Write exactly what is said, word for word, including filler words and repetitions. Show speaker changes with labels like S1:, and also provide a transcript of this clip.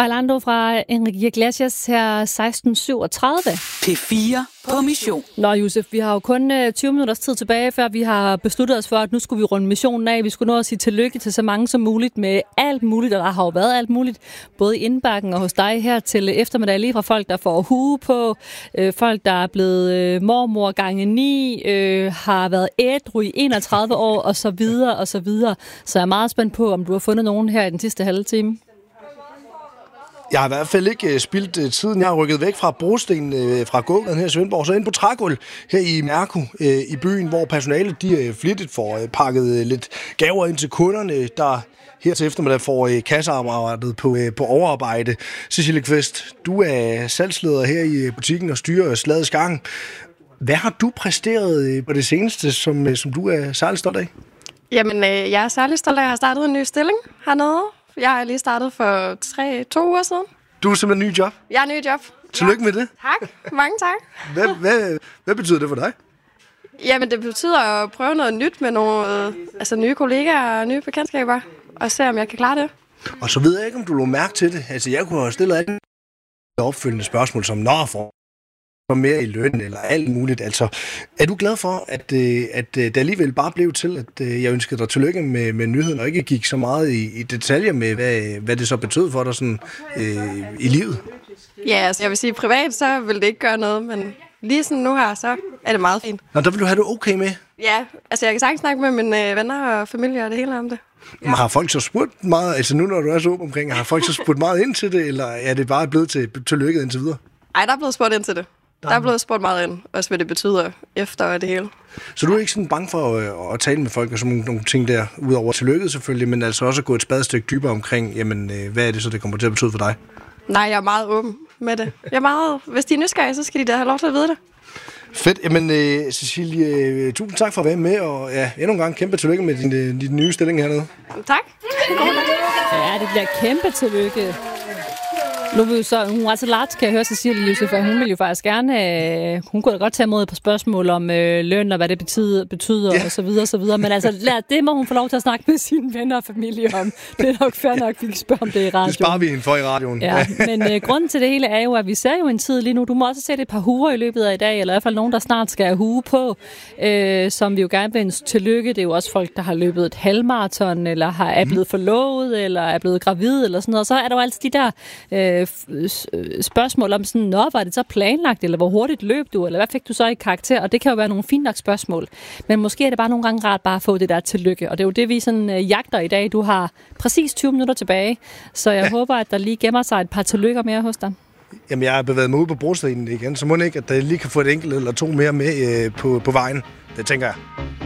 S1: Bailando fra Enrique Iglesias her seksten syvogtredive.
S2: P fire på mission.
S1: Nå, Josef, vi har jo kun tyve minutters tid tilbage, før vi har besluttet os for, at nu skulle vi runde missionen af. Vi skulle nå at sige tillykke til så mange som muligt med alt muligt, og der har jo været alt muligt, både i indbakken og hos dig her til eftermiddag, lige fra folk, der får hue på, øh, folk, der er blevet øh, mormor gange ni, øh, har været ædru i enogtredive år, og så videre, og så videre. Så jeg er meget spændt på, om du har fundet nogen her i den sidste halve time.
S3: Jeg har i hvert fald ikke spildt uh, tiden. Jeg har rykket væk fra brosten uh, fra gågaden her i Svendborg, så ind på Trægulv her i Mærko uh, i byen, hvor personalet de uh, flittigt får uh, pakket uh, lidt gaver ind til kunderne, der her til eftermiddag får uh, kassearbejdet på, uh, på overarbejde. Cecilie Kvist, du er salgsleder her i butikken og styrer slagets gang. Hvad har du præsteret uh, på det seneste, som, uh, som du er særlig stolt af?
S4: Jamen, øh, jeg er særlig stolt af, at jeg har startet en ny stilling hernede. Jeg er lige startet for tre, to uger siden.
S3: Du er simpelthen ny job?
S4: Jeg er ny job.
S3: Tillykke med det.
S4: Tak. Mange tak.
S3: Hvad, hvad, hvad betyder det for dig?
S4: Jamen, det betyder at prøve noget nyt med nogle øh, altså, nye kollegaer og nye bekendtskaber. Og se, om jeg kan klare det.
S3: Og så ved jeg ikke, om du lå mærke til det. Altså, jeg kunne have stillet alle opfølgende spørgsmål som, nå, for mere i løn eller alt muligt. Altså, er du glad for, at, at det alligevel bare blev til, at jeg ønskede dig tillykke med, med nyheden, og ikke gik så meget i, i detaljer med, hvad, hvad det så betød for dig sådan, øh, i livet?
S4: Ja, altså jeg vil sige, privat, så vil det ikke gøre noget, men lige sådan nu her, så er det meget fint.
S3: Nå, der vil du have det okay med?
S4: Ja, altså jeg kan sagtens snakke med mine venner og familie og det hele om det.
S3: Ja. Men har folk så spurgt meget, altså nu når du er så åben omkring, har folk så spurgt meget ind til det, eller er det bare blevet til tillykke indtil videre?
S4: Ej, der er blevet spurgt ind til det. Der er blevet spurgt meget ind, også hvad det betyder efter det hele.
S3: Så du er ikke sådan bange for at, at tale med folk og sådan nogle, nogle ting der, udover tillykke selvfølgelig, men altså også at gå et spadestik dybere omkring, jamen, hvad er det så, det kommer til at betyde for dig?
S4: Nej, jeg er meget åben med det. Jeg er meget, hvis de er nysgerrige, så skal de da have lov til at vide det.
S3: Fedt. Jamen, uh, Cecilie, tusind tak for at være med, og ja, endnu en gang kæmpe tillykke med din, din nye stilling hernede.
S4: Tak.
S1: Ja, det bliver kæmpe tillykke. Nu vil så, hun er så large, kan jeg høre Cecilie, Josef, at hun vil jo faktisk gerne, øh, hun kunne da godt tage imod på spørgsmål om øh, løn og hvad det betyder, betyder ja. og så videre, og så videre. Men altså, lad, det må hun få lov til at snakke med sine venner og familie om. Det er nok fair nok, vi kan spørge om det i radioen. Det
S3: sparer vi hende for i radioen.
S1: Ja, men øh, grunden til det hele er jo, at vi ser jo en tid lige nu. Du må også se det et par huer i løbet af i dag, eller i hvert fald nogen, der snart skal have hue på, øh, som vi jo gerne vil ønske tillykke. Det er jo også folk, der har løbet et halvmarathon, eller har, er blevet forlovet, eller er blevet gravid, eller sådan noget. Og så er der jo altid de der øh, spørgsmål om sådan, nå, var det så planlagt, eller hvor hurtigt løb du, eller hvad fik du så i karakter? Og det kan jo være nogle fint nok spørgsmål. Men måske er det bare nogle gange rart bare at få det der tillykke. Og det er jo det, vi sådan øh, jagter i dag. Du har præcis tyve minutter tilbage, så jeg ja. håber, at der lige gemmer sig et par tillykker mere hos dig.
S3: Jamen, jeg har bevæget mig ud på brostenen igen, så må det ikke, at der lige kan få et enkelt eller to mere med øh, på, på vejen. Det tænker jeg.